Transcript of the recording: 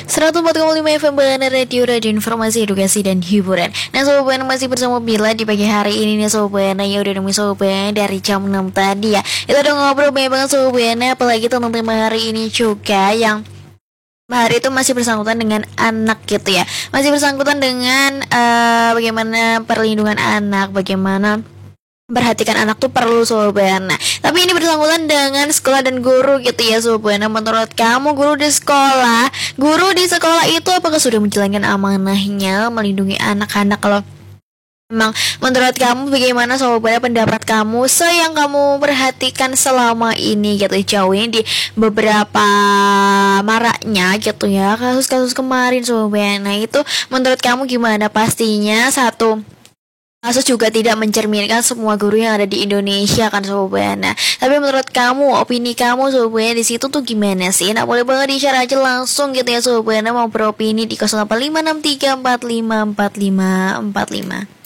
104,5 FM Bana Radio Informasi Edukasi dan Hiburan. Nah Sobat Bana masih bersama Bila di pagi hari ini nih Sobat Bana. Ya udah nemuin Sobat Bana dari jam 6 tadi ya. Kita udah ngobrol banyak banget Sobat Bana. Apalagi tentang tema hari ini juga yang hari itu masih bersangkutan dengan anak gitu ya. Masih bersangkutan dengan bagaimana perlindungan anak, bagaimana perhatikan anak tuh perlu Sobat. Nah, tapi ini bersangkutan dengan sekolah dan guru gitu ya Sobat. Nah, menurut kamu guru di sekolah itu apakah sudah menjalankan amanahnya melindungi anak-anak? Kalau memang menurut kamu bagaimana Sobat, pendapat kamu yang kamu perhatikan selama ini gitu, jauh ini di beberapa maraknya gitu ya kasus-kasus kemarin Sobat. Nah, itu menurut kamu gimana? Pastinya satu kasus juga tidak mencerminkan semua guru yang ada di Indonesia kan Sobat. Nah, tapi menurut kamu, opini kamu Sobat di situ tuh gimana sih? Nah, boleh banget di-share aja langsung gitu ya Sobat. Nah, mau beropini di 085634545545.